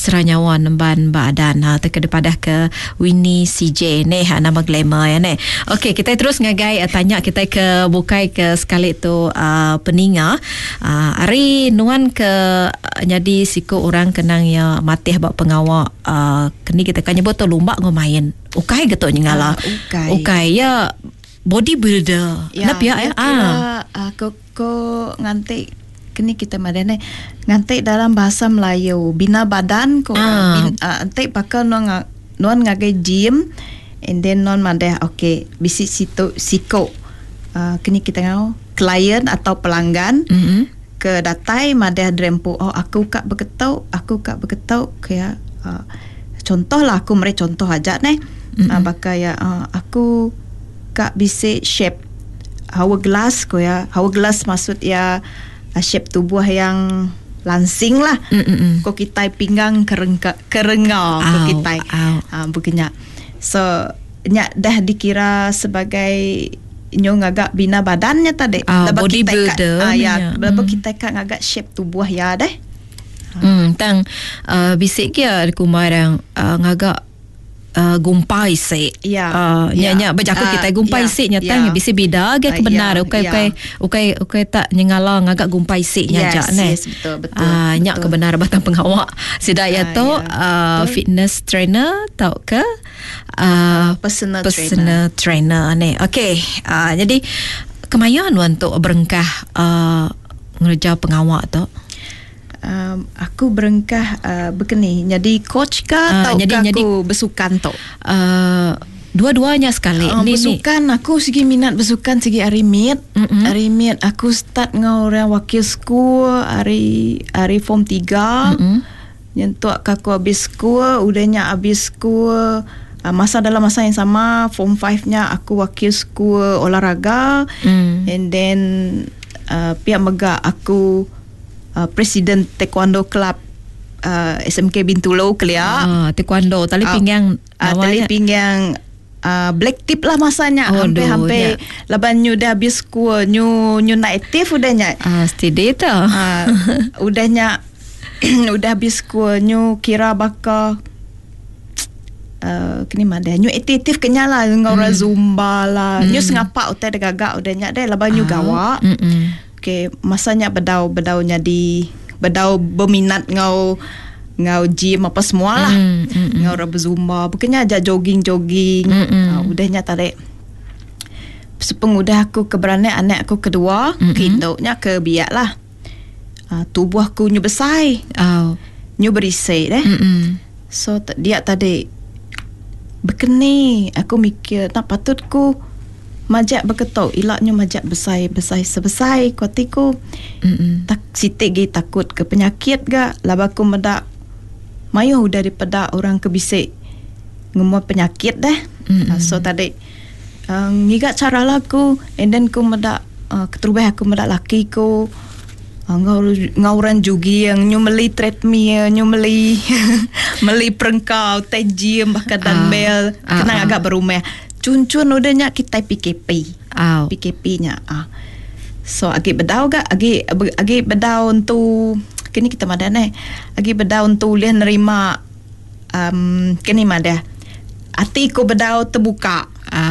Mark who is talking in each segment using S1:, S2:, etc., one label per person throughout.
S1: seranyawan ban badan terkedepadah ke Winnie CJ ni nama glamour ya ni. Okey, kita terus ngagai tanya kita ke bukai ke sekali tu peninga. Hari nuan ke jadi siku orang kenang ya matih bak pengawak kini kita kan nyebut tu lumba ngomain. Ukai getok nyengala. Ukai ya bodybuilder.
S2: Ya,
S1: Nap ya.
S2: Ko nganti kini kita madane nganti dalam bahasa Melayu bina badan ko antai pakai non ngagai gym and then non madeh okay bisi situ siko kini kita ngau klien atau pelanggan ke datai madeh drempu aku kak bergetau kayak contoh lah aku meri contoh aja nih pakai aku kak bisi shape hourglass ko ya hourglass maksud ya shape tubuh yang langsing lah. Ko kita pinggang kerengau ko kita begini. So nya dah dikira sebagai nyong agak bina badannya tadi.
S1: Bodybuilder.
S2: Lepas kita kan agak shape tubuh ya deh.
S1: Tang bisik ya kumarang ngagak gumpai se nya berjaku kita gumpai se nya tang bisi bida ge kebenar ukai tak nyengala ngagak gumpai se nya ja ne
S2: betul
S1: nya kebenar batang pengawak sida ya to fitness trainer tau ke
S2: personal
S1: trainer ne. Okey, jadi kemayan untuk berengkah ngerja pengawak tu.
S2: Aku berengkah begini jadi coach kah atau jadi aku bersukan tu
S1: dua-duanya sekali
S2: bersukan aku segi minat bersukan segi arimit aku start ngau orang wakil school hari form 3 nyentuh aku habis school udahnya habis school dalam masa yang sama form 5 nya aku wakil school olahraga and then pihak mega aku Presiden Taekwondo Club SMK Bintulu kelia
S1: Taekwondo tali pinggang
S2: black tip lah masanya hampir laban nyu dah habis school nyu naiktif udahnya
S1: steady tu
S2: udahnya udah habis school nyu kira bakal kini mana nyu aktif kenyala ngora zumba lah nyu sengapa utai gagak udahnya deh laban nyu gawa okay, masanya bedau-bedaunya di bedau berminat ngau gym apa semua lah ngau raba zumba bukannya aja jogging udahnya tadi sepengudah aku keberanian anak aku kedua hidupnya ke biak lah tubuh aku nyu besai nyu berisi deh so dia tadi bekeni aku mikir nak patutku majak berketok ilaknya majak besai sebesai kotiku tak sitik gi takut ke penyakit ga labaku medak mayu daripada orang kebisik ngemua penyakit dah so tadi ngigat cara laku and then ku medak keterubah aku medak laki ku ngauran jugi yang nyu meli treadmill nyu meli perengkau gym bahkan dumbbell kena agak berumah cun udahnya kita PKP nya so agi bedau ga agi bedau untuk kini kita madane agi bedau untuk lian nerima kini mada ati ko bedau terbuka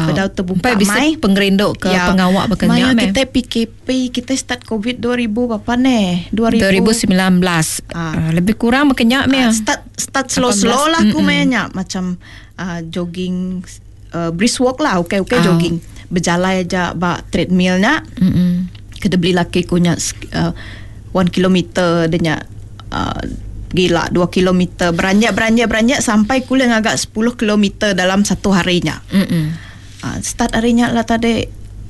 S1: mai pengerinduk ke pengawak bekerja
S2: mai kita PKP kita start COVID 2000 berapa ne
S1: 2019 lebih kurang bekerja
S2: start slow lah aku mainnya macam jogging brisk walk lah jogging berjalan aja bak treadmillnya kita beli laki kunya 1 kilometer denya gila 2 kilometer beranjak sampai kuliah agak 10 kilometer dalam satu harinya start harinya lah tadi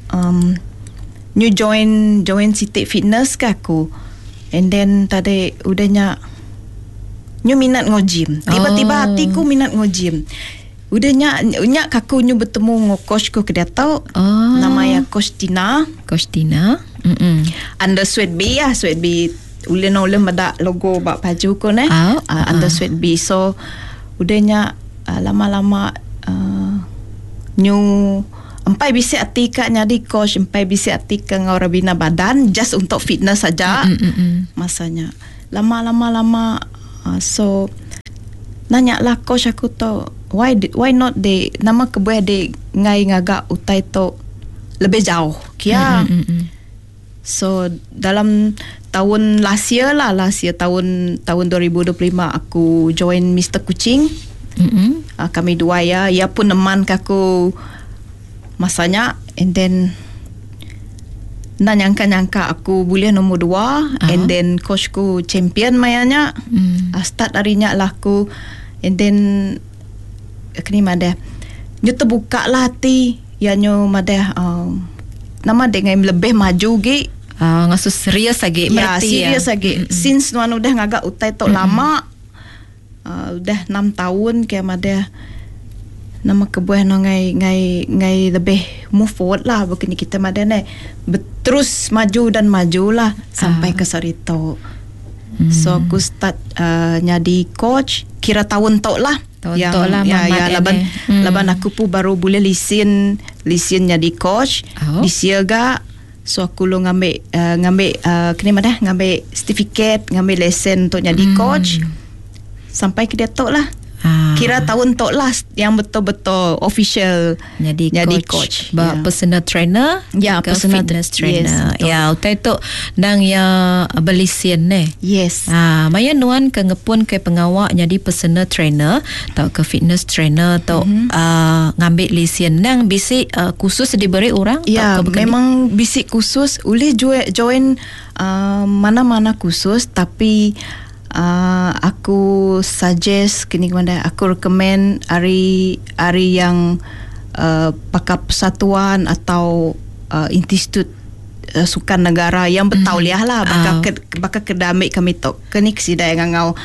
S2: new join City Fitness ke aku and then tadi udahnya new minat ngojim tiba-tiba hatiku minat ngojim udahnya kaku nyu bertemu ngo coach ko kedia tau namanya Coach Tina under Sweet B ulin mada logo bak baju ko ne under Sweet B so udahnya lama-lama nyu empai bisi atika nyadi coach empai bisi atika ngau bina badan just untuk fitness saja masanya lama so nanya lah coach aku tu, why not they nama kebuah de ngai ngagak utai tu lebih jauh kia. So dalam tahun last year tahun 2025 aku join Mr. Kuching. Kami dua ya, ia pun teman aku masanya, and then nak nyangka aku boleh nombor 2, and then coachku champion mayanya. Start harinya lah aku, and then kini mada nyo terbuka lah hati ya nyo mada nama dengan lebih maju ge.
S1: Ngasu serius lagi
S2: ya, serius lagi. Since nuan udah ngagak utai tok lama, udah 6 tahun kayak mada nama kebuah no ngai lebih move forward lah begini kita mada ne terus maju dan maju lah sampai ke Sarito. So aku start jadi coach kira tahun tok lah. Laban aku pun baru boleh listen jadi coach di siaga. So aku lo ngambil kini mana ngambil certificate, ngambil lesson untuk jadi coach sampai ke dia tok lah. Kira tahun tok lah yang betul-betul official jadi coach.
S1: Personal trainer, personal fitness trainer. Ya, utai tu nang ya belisian ne.
S2: Yes.
S1: Maya nuan ke ngepun ke pengawak jadi personal trainer atau ke fitness trainer atau ngambil lisian nang bisik khusus diberi orang.
S2: Ya, memang bisik khusus. Boleh join mana-mana khusus, tapi aku suggest kini mana aku recommend hari yang pakar persatuan atau institut sukan negara yang bertauliah lah bakal kedamik kami tok kini kesida yang ngau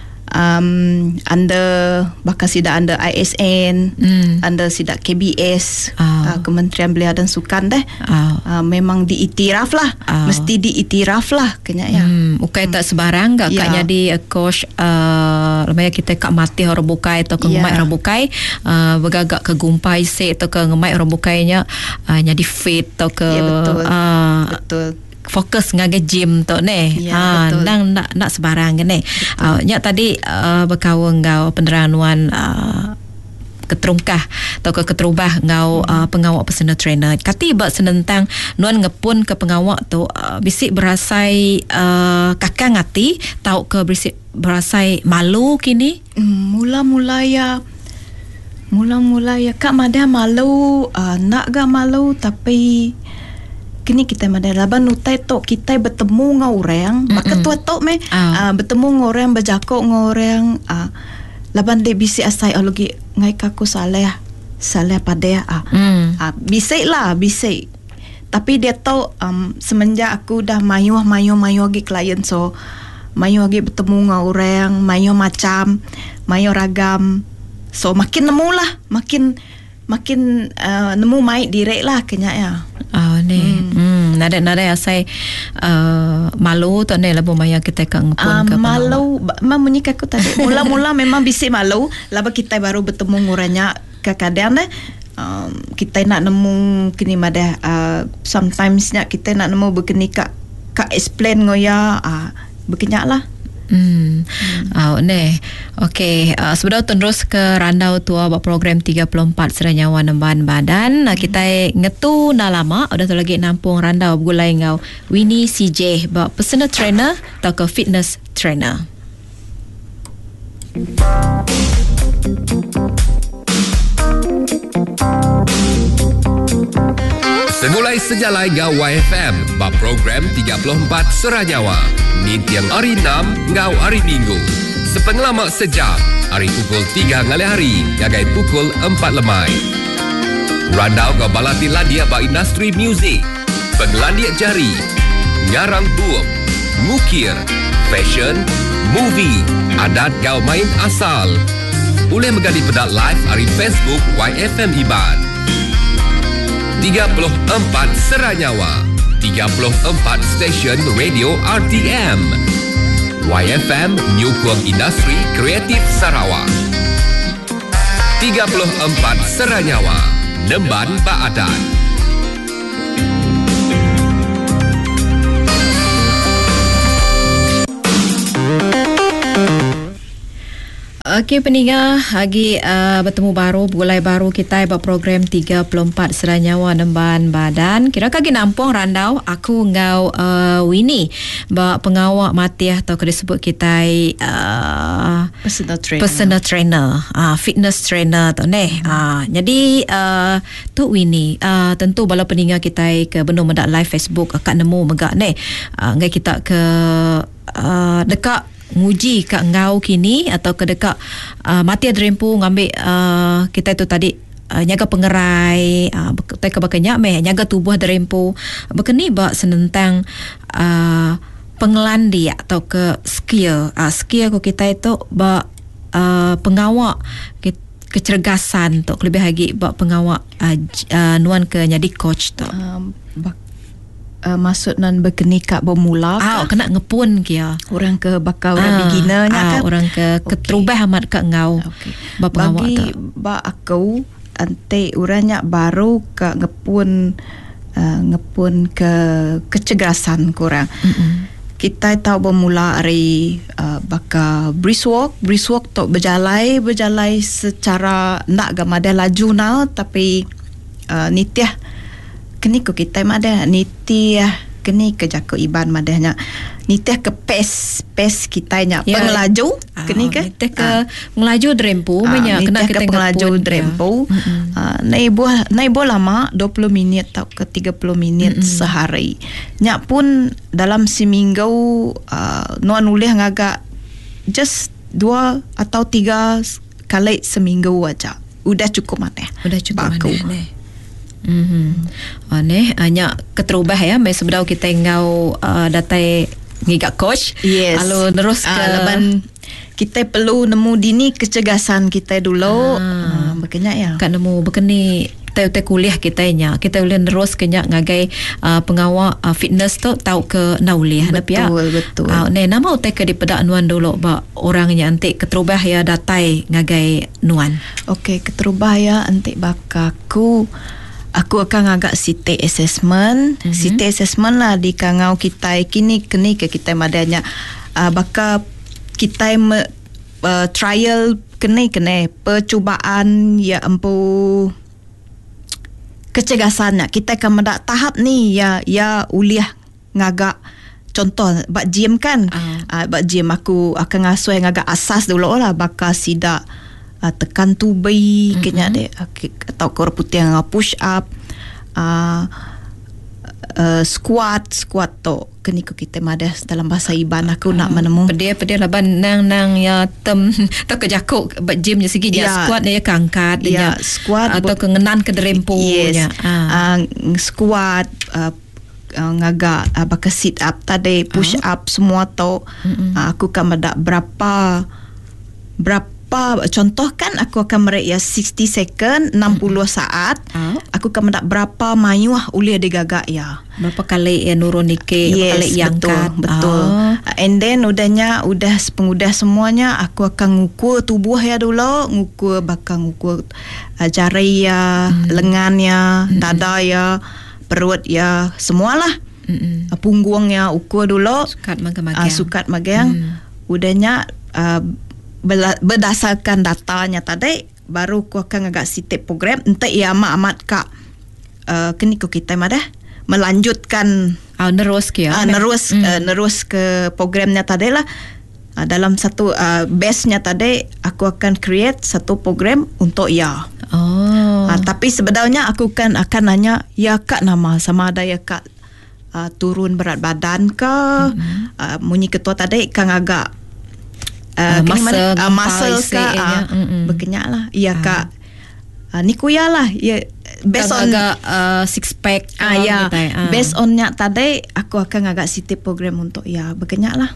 S2: under bakal sida under ISN, under sida KBS, Kementerian Belia dan Sukan deh. Memang diiktiraf lah, mesti diiktiraf lah kena ya.
S1: Ukai tak sebarang gak kak jadi coach lemaya kita kak mati orang bukai atau ke ngemai orang bukai bergagak ke gumpai se atau ke ngemai orang bukainya jadi fit atau ke
S2: betul
S1: fokus ngaga gym tu ne. Nang nak sebarang ne. Nya tadi berkawang ngau peneranuan keterungkah atau keterubah ngau pengawak personal trainer. Kati ba senentang nuan ngepun ke pengawak tu bisik berasai kakang ngati tau ke bisik berasai malu kini.
S2: Mula-mula ya kak madah malu, nak ga malu tapi kini kita mada laban utai tok kita bertemu ngau orang maka tua tok me bertemu ngau orang berjakok ngau orang laban de bisi asai lagi ngai kaku salah pada bisik tapi dia tahu semenjak aku dah mayu lagi klien, so mayu lagi bertemu ngau orang mayu macam mayu ragam, so makin nemu lah makin nemu mai direct lah kenya ya.
S1: Nada asai malu tu ne labo maya kita kang ngepun ke
S2: malu menyika aku tadi mula-mula memang bisik malu laba kita baru bertemu nguranya kadang kita nak nemu kini mada sometimes nya kita nak nemu begini kak explain ngoya bekenyak lah.
S1: Okey, sebelum terus ke randau tua buat program 34 Seranyawa Nemban Badan, kita ngetu na lama udah tu lagi nampung randau gulai ngau Winnie CJ buat personal trainer atau ke fitness trainer.
S3: Semulai sejalai ngau YFM ba program 34 Seranyawa. Ni tiang hari 6 ngau hari Minggu. Sepengelamak sejam hari pukul 3 ngali hari gagai pukul 4 lemai. Randau ngau balati landia ba industri muzik, penglandia jari, ngarang buam, ngukir, fashion, movie, adat ngau main asal. Boleh megadi pedat live hari Facebook YFM Iban. 34 Seranyawa, 34 stesen radio RTM. YFM Nyukung Industri Kreatif Sarawak. 34 Seranyawa, Nemban Baadan.
S1: Okey pendengar, lagi bertemu baru, bulai baru kita buat program 34 Seranyawa Nemban Badan. Kira kagi nampung randau aku ngau Winnie ba pengawak mati atau kena sebut kita personal trainer, fitness trainer tu neh. Jadi tu Winnie tentu bala pendengar kita ke benung mendak live Facebook akan nemu megak neh. Ngai kita ke dekat nguji kat ngau kini atau ke dekat mati adrempu ngambil kita tu tadi nyaga pengerai ke bakanya nyaga tubuh adrempu berkeni bak senentang pengelandi atau ke skill ko kita itu bak pengawak kecergasan tu lebih lagi bak pengawak nuan ke jadi coach tu
S2: maksud nan berkeni kak bermula
S1: kena ngepun kia
S2: orang ke bakal orang beginner kan
S1: orang ke keterubah amat kak ngau
S2: bagi ba aku ante orangnya baru kak ngepun ke kecergasan korang. Kita tahu bermula hari bakal brisk walk tu berjalai secara nak gamada laju now tapi nitiah kini ko kita mada nitiah kini ke jako iban madahnya nitiah ke pace kita nya pengelaju kini ke
S1: nitiah ke melaju drempu banyak kena kita
S2: pengelaju drempu naibo lama 20 minit atau ke 30 minit sehari nya pun dalam seminggu nuan ulih ngagak just 2 atau 3 kali seminggu aja udah cukup mana
S1: neh. Hanya keterubah ya sebelum kita ngau datai ngigak coach lalu terus ke
S2: leban kita perlu nemu dini kecergasan kita dulu makanya ya
S1: kan nemu berkeni kita kuliah kita boleh terus kenya ngagai pengawak fitness tu tahu ke nauliah
S2: betul
S1: nama utai ke di pedak nuan dulu ba orangnya antik keterubah ya datai ngagai nuan
S2: okey keterubah ya antik bakaku aku akan agak city assessment city assessment lah di kangau kita kini ke kita madanya bakal kita trial kene percubaan ya empu kecergasannya kita akan mendak tahap ni ya uliah ngagak contoh bak gym kan bak gym aku akan ngasuh ngagak asas dulu lah bakal sidak tekan tubai kena deh atau kor putih yang push up squat tu kini ko kita madas dalam bahasa iban aku nak menemu
S1: pedih laban nang ya tem tak kejakuk gym je segi dia squat dia kangkat dia
S2: squat
S1: atau kengenan ke drempo nya
S2: squat ngaga bakal sit up tadi push up semua tu aku kan ada berapa contoh kan aku akan merek ya 60 second 60 saat aku akan mendak berapa mayuah uli ada gagak ya
S1: berapa kali ya nurun nike kali yang
S2: betul and then udah pengudah semuanya aku akan ngukur tubuh ya dulu ngukur jari ya lengan ya dada ya perut ya semualah punggungnya ukur dulu sukat magang udahnya berdasarkan datanya tadi baru aku akan agak sitip program entah ia amat kak kini ko kita madah melanjutkan
S1: nerus
S2: ke programnya tadi lah dalam satu base-nya tadi aku akan create satu program untuk ia tapi sebenarnya aku akan nanya ya kak nama sama ada ya kak turun berat badan ke munyi ketua tadi kan agak muscle ka berkenyak lah iya kak ni kuya lah ya based on
S1: agak six pack
S2: based on nya tadi aku akan agak sitip program untuk ya berkenyak lah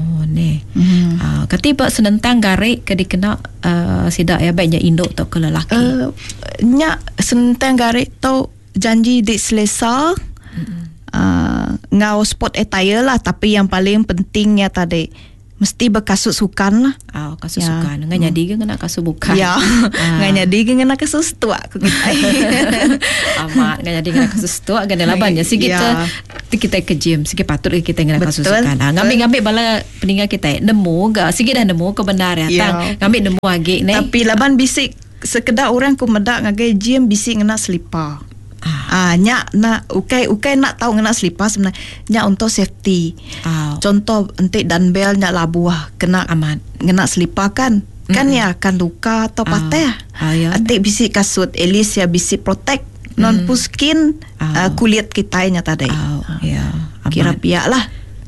S1: ketiba senentang garik ke dikena sidak ya baiknya induk tu ke lelaki
S2: nya senentang garik tu janji di Selesa ngau sport attire lah tapi yang paling pentingnya tadi mesti berkasut sukan lah.
S1: Kasut sukan. Ngan jadi ke kena kasut bukan.
S2: Ya. Ngan jadi ke kena kasut setua aku kita.
S1: Amat ngan jadi kena kasut setua kan labannya. Si kita ke gym, sikit patut kita kena kasut sukan. Ngambil bala peninggal kita nemu ke, sikit dah nemu kebenaran. Ngambil nemu lagi ni.
S2: Tapi laban bisik sekedar orang ku medak ngagai gym bisik ngena selipar. Nyak nak ukai nak tahu ngena selipar sebenarnya nyak untuk safety. Contoh entik dumbbell nyak labuah kena
S1: aman
S2: ngena selipar kan ya akan luka atau patah. Entik bisik kasut at least ya bisik protect non puskin kulit kita nya tadi. Kira piak lah.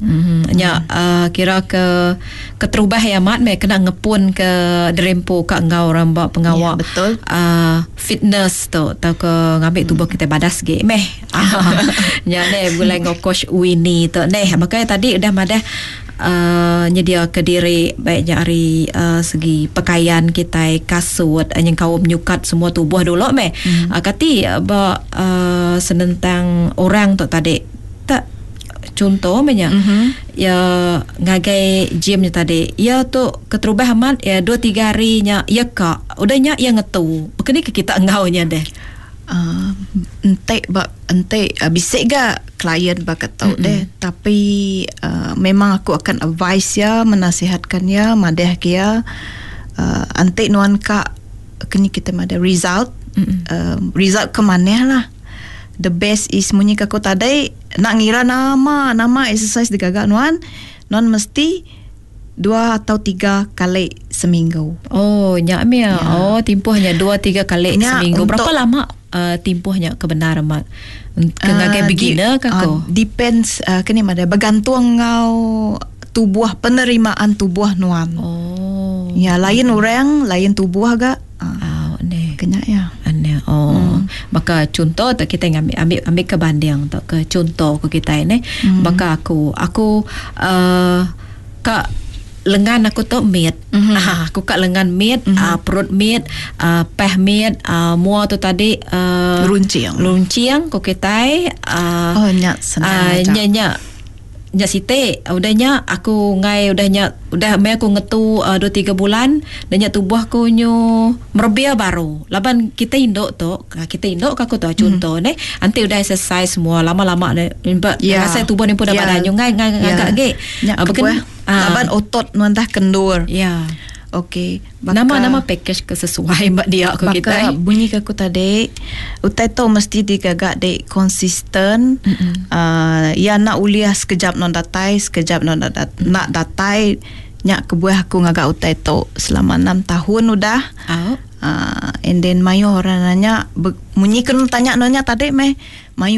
S1: Kira ke terubah ya mat me kena ngepun ke derempo kat ngau rambak pengawak
S2: betul
S1: fitness tu tau ke ngambil tubuh kita badas ge meh nya ne bulai ngau coach Winnie tu ne makanya tadi udah madah nyedia ke diri baiknya hari segi pakaian kita kasut yang kau menyukat semua tubuh dulu meh kati senentang orang tu tadi tak contoh banyak ya ngagai gym ni tadi ya tu keterubah amat ya 2-3 harinya ya kak udahnya ya ngetu bukan ke kita engaunya deh
S2: ente bisik ga klien bakat tahu deh tapi memang aku akan advice ya menasihatkan ya madeh kia ente nuan kak kini kita ada result result ke mana lah. The best is munyi aku tadi nak ngira nama exercise digagak non mesti 2 atau 3 kali seminggu.
S1: Nyak mia. Timpuhnya 2-3 kali seminggu. Berapa lama timpuhnya kebenaran mak? Kenagai beginner kako?
S2: Depends kini ada bergantung ngau tubuh penerimaan tubuh nuan. Ya lain orang lain tubuh agak. Kenyak ya.
S1: Maka contoh tak kita ambil ke banding tak ke contoh ke kita ini maka aku kak lengan aku tu meat aku kak lengan meat perut meat peh meat mua tu tadi runcing ko kita
S2: nyak senang
S1: nya site udahnya aku ngai udah mai aku ngetu 2-3 bulan dan nya tubuh aku nyu merbia baru laban kita indok aku tu contoh ne anti udah exercise semua lama-lama rasa tubuh ni pun dah badan nyu ngai agak ge
S2: laban otot nu entah kendur okey
S1: nama package ke sesuai mbak dia aku kita
S2: bunyi ke aku tadi utai tu mesti digagak dek konsisten ya nak uliah sekejap non datai nak datai nyak kebuah aku ngagak utai tu selama 6 tahun udah and then mayu orang nanya bunyi kan tanya nonya tadi mayu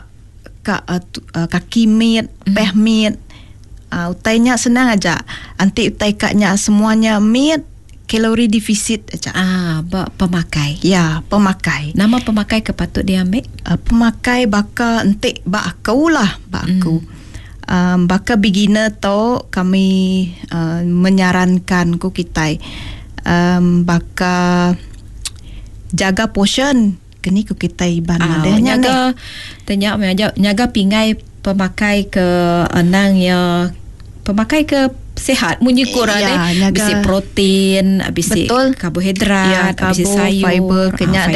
S2: kaki meat peh meat utainya senang aja anti utai kaknya semuanya meat kalori defisit aja
S1: pemakai
S2: pemakai
S1: nama pemakai kepatut diambil
S2: pemakai baka entik aku baka beginner tu kami menyarankan ku kita baka jaga portion kini ku kita iban
S1: nyaga pingai pemakai ke anang ya pemakai ke sehat munyi kurang bisi protein bisi karbohidrat bisi sayur
S2: fiber kenyak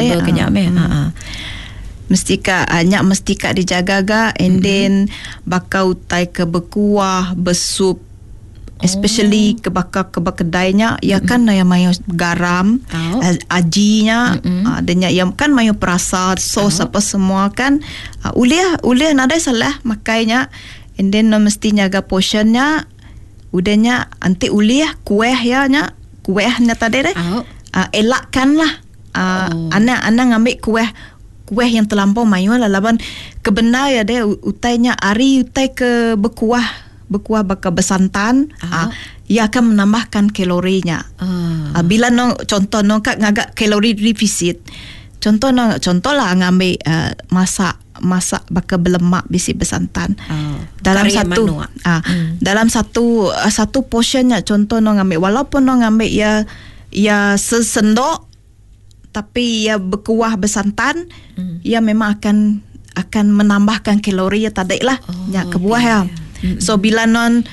S2: mesti kak dijaga ga and then bakal utai ke berkuah bersup especially ke kedainya ya kan yang mayo garam ajinya adanya yang kan mayo perasa sos apa semua kan uliah nada salah makainya and then mesti jaga portionnya udahnya anti uliah kuehnya tadi deh elakkanlah anak ngambil kueh yang terlampau mayo lah laban kebenar ya deh utainya utai ke berkuah bakal bersantan ia akan menambahkan kalorinya bila contoh kak ngagak kalori defisit contoh lah ngambil masak bakal berlemak bisi bersantan dalam satu portionnya contoh ngambil walaupun ngambil ya sesendok tapi ya berkuah bersantan ia memang akan menambahkan kalori ya tadi lah kebuah ya. So bila non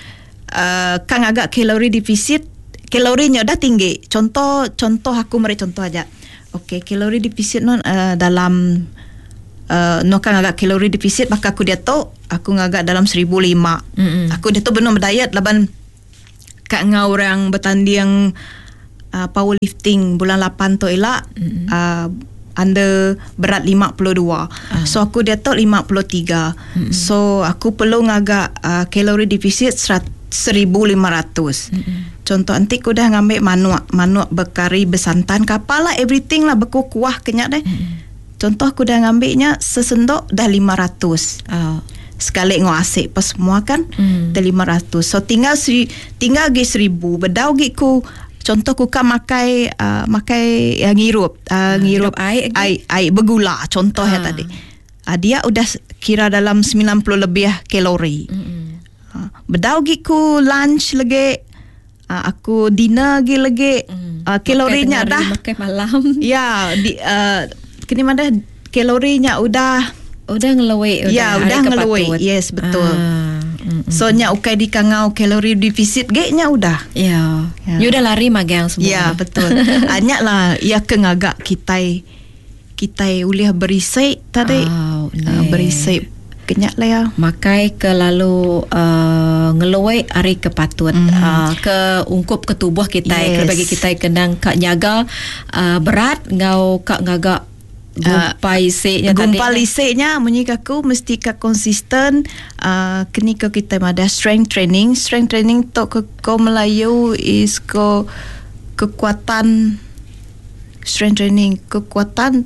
S2: kan agak kalori defisit, kalorinya dah tinggi. Contoh aku mari contoh aja. Okey, kalori defisit dalam kan agak kalori defisit, maka aku dia tu aku ngagak dalam 1,500. Aku dia tu benar berdiet laban kat ngau orang bertanding powerlifting bulan 8 tu elak under berat 52. So aku dia tu 53. So aku perlu ngagak kalori defisit 1,500. Contoh nanti aku dah ngambil manuak berkari bersantan kapalah everything lah berkuah kenyak deh. Contoh aku dah ngambilnya sesendok dah 500. Sekali nguasik pas semua kan dah 500. So tinggal lagi 1,000 bedau giku. Contoh ku kan makai ngirup air bergula contoh ya tadi. Dia udah kira dalam 90 lebih kalori. Bedau giku lunch lagi, aku dinner lagi kalorinya dah
S1: makan malam.
S2: Ya, kini mana kalorinya udah
S1: ngelewek.
S2: Udah ngelewek. Yes, betul. So nya ukai di kangau kalori defisit ge nya udah.
S1: Ya. Nya udah lari magang semua.
S2: Ya, betul. Anya lah ya kengagak kita uliah berisik tadi. Berisik kenyak lah ya.
S1: Makai ke lalu ngelewek hari kepatut ke ungkup ke tubuh kita. Yes. Bagi kita kenang kak nyaga berat ngau kak ngagak gumpai isiknya tadi.
S2: Gumpal isiknya menyika aku mesti konsisten. Kini ke kita ada strength training tu ke Melayu is kekuatan strength training, kekuatan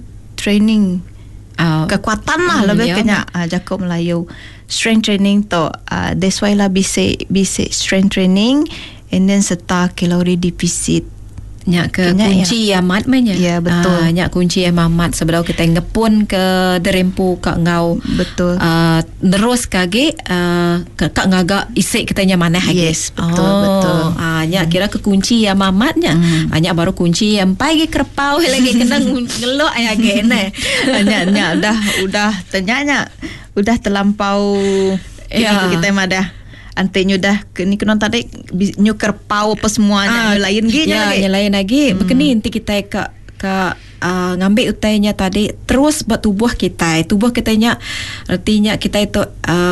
S2: lah lebih kena Jakob Melayu strength training tu. That's why lah basic strength training and then serta kalori defisit.
S1: Nyak ke kunci ya. Amat menya.
S2: Ya, betul.
S1: Nyak kunci yang amat sebelum kita ngepun ke derempu kak ngau.
S2: Betul.
S1: Terus kage kak ngagak isik kita nya mana lagi.
S2: Yes, betul.
S1: Nyak kira ke kunci yang amatnya. Nyak baru kunci yang pagi kerpau lagi kena ngelok ya gene.
S2: Nyak udah tanyanya udah terlampau kita madah. Antenya dah ni kena tadi nyu kerpau apa semuanya lain lagi
S1: lain lagi begini nanti kita ke ngambil utainya tadi terus buat tubuh kitanya artinya kita itu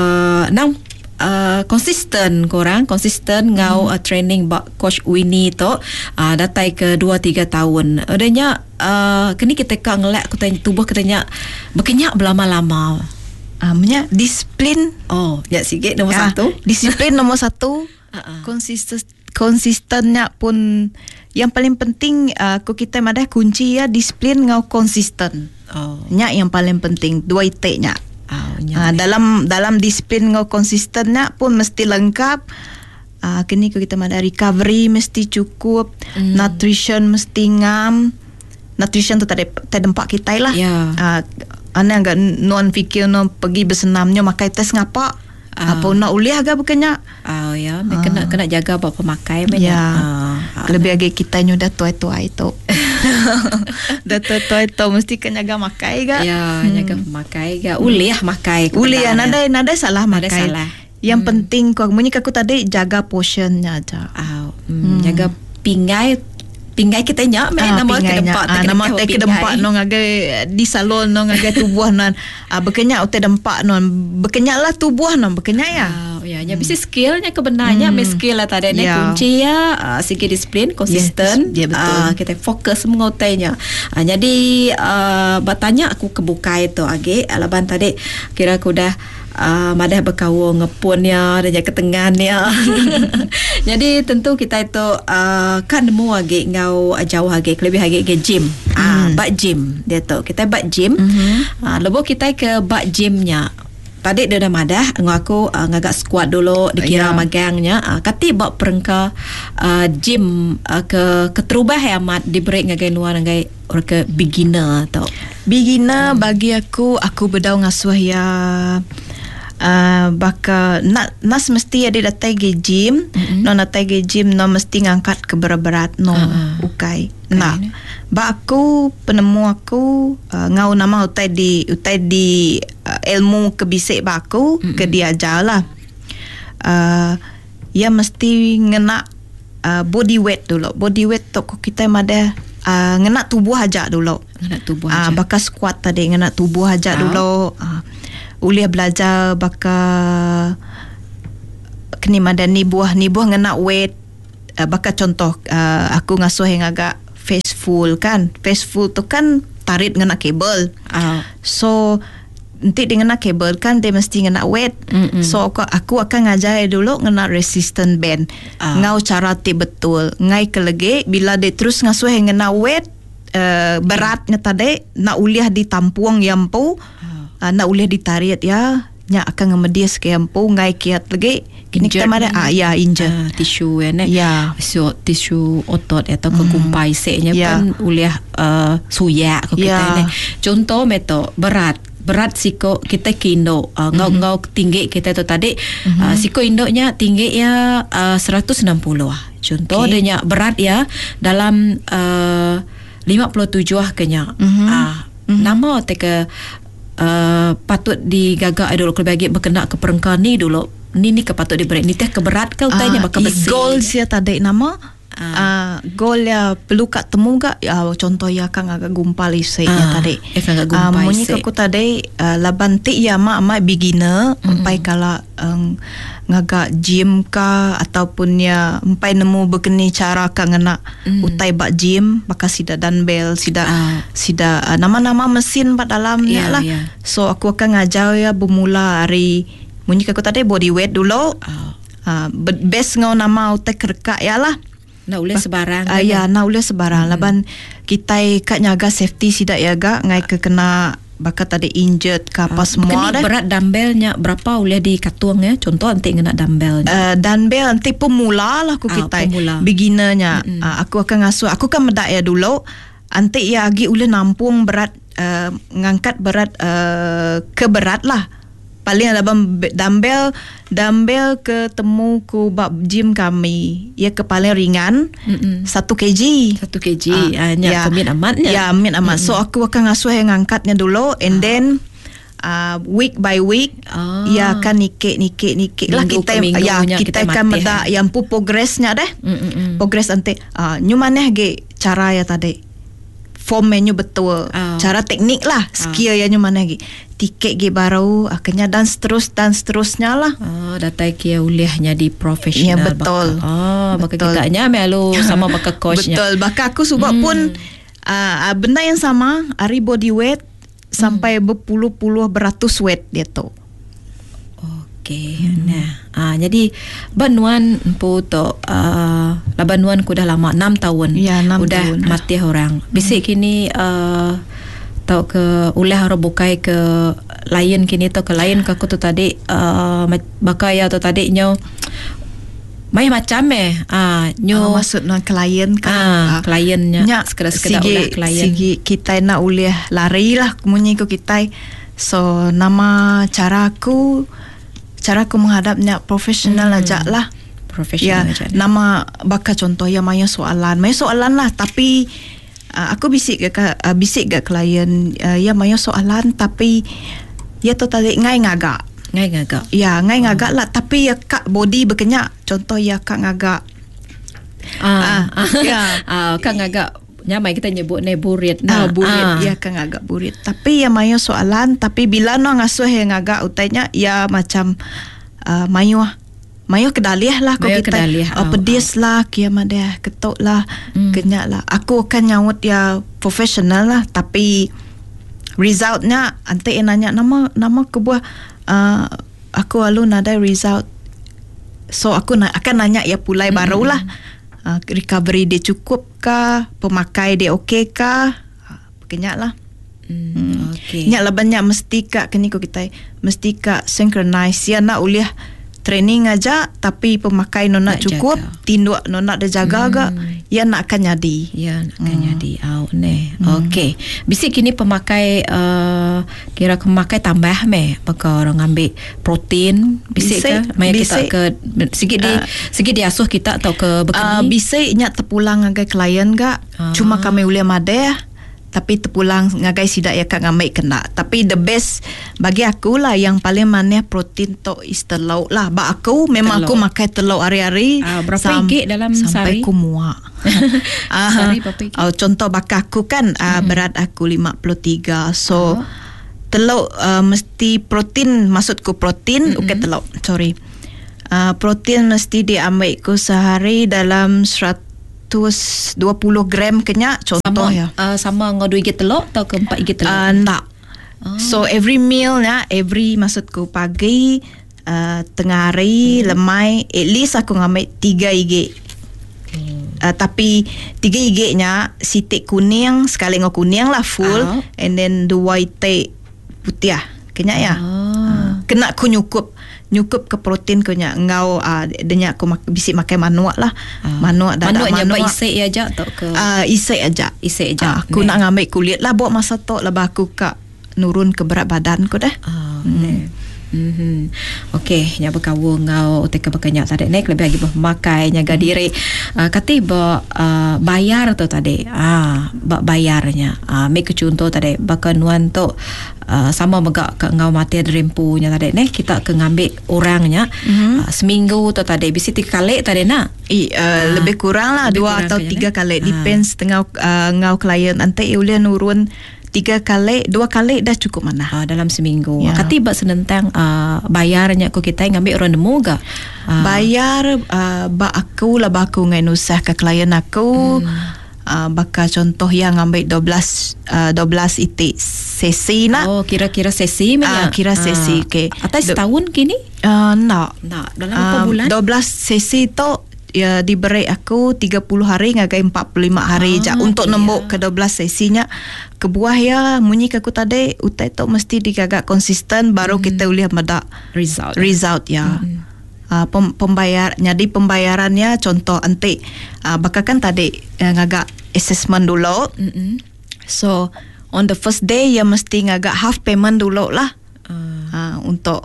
S1: konsisten ngau training bak coach Winnie tu datai ke 2-3 tahun adanya kini kita ngelak tubuh kitanya berkenyak berlama-lama.
S2: Disiplin.
S1: Ya sikit nombor satu.
S2: Disiplin nombor satu. Konsistennya pun yang paling penting. Kita madah kunci ya disiplin ngau konsisten. Nya yang paling penting dua iteknya. Dalam disiplin ngau konsistennya pun mesti lengkap. Kini kita madah recovery mesti cukup, nutrition mesti ngam. Nutrition tu tadi tempat kita lah. Ana enggak non fikir non pergi bersenamnya makai tes ngapa apa nak uliah agak bukannya kena jaga apa pemakai lebih agak kita dah tua itu dah tua itu mesti kena jaga makai gak
S1: jaga pemakai gak uliah makai
S2: nada salah makai yang penting kau menyik aku tadi jaga portionnya aja
S1: jaga pinggai kita nyak nama
S2: ke dempak nong agak di salon nong agak tubuh non berkenyak utai dempak non berkenyak lah tubuh non berkenyak
S1: nya bisa skillnya kebenarnya skill lah tadi kunci ya segi disiplin konsisten kita fokus mengutainya jadi bertanya aku kebuka itu age alaban tadi kira aku dah madah berkawal ngepunnya dan jaga ketengannya. Jadi tentu kita itu kan nemu lagi ngau jauh lagi lebih lagi ke gym. Bak gym dia tu kita bak gym. Lepas kita ke bak gymnya. Tadi dia dah madah ngaku ngagak squat dulu dikira magangnya. Kati bak perengka gym ke terubah ya mat di break ngagai nuan ngagai ke beginner tau.
S2: Beginner bagi aku berdau ngasuh ya baka nas mesti ada datai ke gym no datai ke gym no mesti ngangkat ke berat-berat no ukai ba aku penemu aku ngau nama utai di ilmu kebisik ba aku ke diajar lah ia mesti ngena body weight dulu. Body weight tu kita ada ngena tubuh aja dulu.
S1: Ngena tubuh aja.
S2: Baka squat tadi ngena tubuh aja dulu. Uliah belajar baka kini madani buah ngena weight. Baka contoh aku ngasuh yang agak faceful kan. Faceful tu kan tarik ngena kabel. So nanti dia ngena kabel kan dia mesti ngena weight. So aku akan ngajar dulu ngena resistant band. Ngau cara ti betul. Ngai kelege bila dia terus ngasuh yang ngena weight beratnya tadi nak uliah ditampung yampu. Nak uliah ditarik ya. Nya akan ngemedias ke yampu ngai kiat lagi. Kini kita mana injured.
S1: Tisu so tisu otot atau kekumpai seknya kan uliah suyak ko kita ni. Contoh meto berat siko kita kindo ngau tinggi kita tu tadi siko indoknya tinggi ya 160 contoh dia berat ya dalam 57 kenya nama teka patut digagak dulu kalau bagi berkena ke perengkar ni dulu ni ke patut diberi ni teh keberat ke utainya bakal besi
S2: goal sia tadi nama goal ya perlu kat temu gak contoh ya kang agak gumpal isainya tadi
S1: agak gumpal
S2: muni aku tadi laban ti ya mak beginner sampai kala ngagak gym ka ataupun ya sampai nemu begini cara kang ngena utai bak gym maka sida dumbbell sida nama-nama mesin pada dalamnya lah so aku akan ngajar ya bermula hari muni aku tadi body weight dulu best ngau nama utai kerka ya lah
S1: nak boleh sebarang
S2: nak boleh sebarang laban kita kat nyaga safety sidak yaga ngai ke kena bakat tadi injured ke apa semua dah.
S1: Berat dumbbellnya berapa boleh dikatuang ya contoh nanti kena dumbbellnya
S2: dumbbell nanti pemula lah aku kita beginnernya aku akan ngasuh aku kan medak ya dulu nanti ya agi boleh nampung berat ngangkat berat ke berat lah paling dalam dumbbell ketemu ku bab gym kami ia ke paling ringan 1 kg
S1: nya min amat
S2: so aku akan ngasuh yang ngangkatnya dulu and then week by week ya kan nikik lah kita akan medak yang progressnya deh progress nanti nyumaneh ge cara ya tadi form menu betul cara teknik lah skill ya nyumaneh ge tiket ge baru akhirnya dan seterusnya lah
S1: datai kia uliahnya di profesional
S2: ya betul
S1: maka kita nya melu sama maka coachnya
S2: betul baka aku sebab pun benda yang sama hari body weight sampai berpuluh-puluh beratus weight dia tu
S1: nah jadi banuan empu tu banuan ku dah lama 6 tahun udah mati orang bisik kini tau ke ulah harus bukai ke lain kini tau ke lain ke aku tu tadi bakai ya tu tadi nyo mai macam nyo
S2: maksud nak klien kan
S1: kliennya sekedar ulah klien
S2: sigi kita nak ulah lari lah kemunyi ku kita so nama caraku menghadapnya profesional aja lah profesional aja nama baka contoh ya mayo soalan lah tapi aku bisik ke klien ya mayo soalan tapi ya tu tadi ngai ngagak lah tapi ya kak body berkenyak contoh ya kak ngagak
S1: kak ngagak nyamai kita nyebut ni burit
S2: burit ya kak ngagak burit tapi ya mayo soalan tapi bila no ngasuh yang ngagak utainya ya macam mayo kedaliah lah kau kita pedis lah kia madah ketuk lah kenyak lah aku akan nyawut ya profesional lah tapi resultnya ante nanya nama kebuah aku lalu nada result so aku akan nanya ya pulai barulah recovery dia cukup kah pemakai dia okey kah kenyak lah nyak lah banyak mesti kak kini ko kita mesti kak synchronize ya nak uliah training aja tapi pemakai nona cukup tinduk nona ada jaga agak ya nak akan jadi
S1: okey bisik kini pemakai kira pemakai tambah maka orang ambil protein bisik ke maya kita ke sikit diasuh kita atau ke bekini
S2: bisik nyak terpulang dengan klien gak cuma kami uliah madeh tapi terpulang ngagai sidak ya kak ngamai kena. Tapi the best bagi aku lah yang paling manis protein tu is telur lah. Ba aku memang
S1: telur.
S2: aku makan telur hari-hari.
S1: Berapa ringgit dalam
S2: sampai
S1: sehari?
S2: Aku muak.
S1: Sehari berapa ringgit?
S2: Contoh bakar aku kan berat aku 53. So telur mesti protein, maksudku protein bukan telur. Sorry. Protein mesti diambil ku sehari dalam 120 gram kenya contoh ya.
S1: Sama dengan 2 gig telur atau ke 4 gig telur?
S2: Tak. So every meal ya, maksudku pagi, tengah hari, lemai, at least aku ngambil 3 gig. Tapi 3 gignya sitik kuning, sekali dengan kuning lah full, and then 2 teh putih kena ya. Kena aku nyukup ke protein kenya ngau denya aku bisi makan manuak lah. Manuak
S1: isik aja atau ke
S2: isik aja. Aku nak ngambil kulit lah buat masa tok lah aku kak nurun ke berat badan ku dah.
S1: Okey, nya berkawu ngau utek berkenyak tadi nek lebih lagi bermakai nyaga diri. Kati bayar tu tadi. Bayarnya. Make contoh tadi bakanuan tu sama megak ke ngau mati rempunya tadi nek kita ke ngambil orangnya seminggu tu tadi bisi 3 kali tadi nak.
S2: Lebih kurang lah 2 atau 3 kali depends tengah ngau klien nanti boleh nurun 2 kali dah cukup mana
S1: dalam seminggu.
S2: Ya.
S1: Kati bak senentang bayarnya aku kita ngambil orang nemu ga?
S2: Bayar bak aku ngai nusah ke klien aku. Bakal contoh yang ambil 12 itik sesi nak.
S1: Kira-kira sesi mana?
S2: Kira sesi ke.
S1: Atas setahun kini?
S2: Nak
S1: dalam berapa bulan?
S2: 12 sesi tu ya diberi aku 30 hari ngagai 45 hari je untuk nembuk ke 12 sesinya. Kebuah ya munyi ke aku tadi utai tu mesti digagak konsisten baru kita boleh medak result ya. Pembayarannya contoh nanti bakal kan tadi ngagak assessment dulu. So on the first day ya mesti ngagak half payment dulu lah. Untuk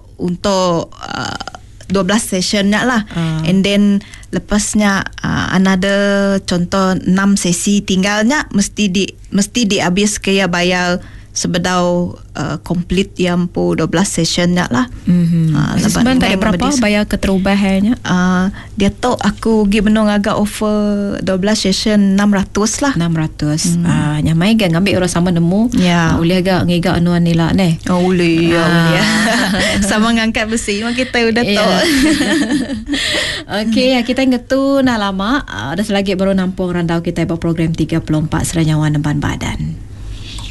S2: 12 sessionnya lah. And then lepasnya another contoh 6 sesi tinggalnya mesti dihabis kaya bayar sebedau complete yang po 12 sessionnya lah.
S1: Sebenarnya tak ada berapa bayar keterubahannya?
S2: Dia tu aku pergi menung agak offer 12 session 600 lah.
S1: 600. Nyamai kan ngambil orang sama nemu.
S2: Ya.
S1: Boleh agak ngigak anuan nila ni.
S2: Boleh. Sama ngangkat besi memang kita udah tahu.
S1: Okey, kita ingat tu nak lama. Ada selagi baru nampung randau kita buat program 34 Seranyawan Nemban Badan.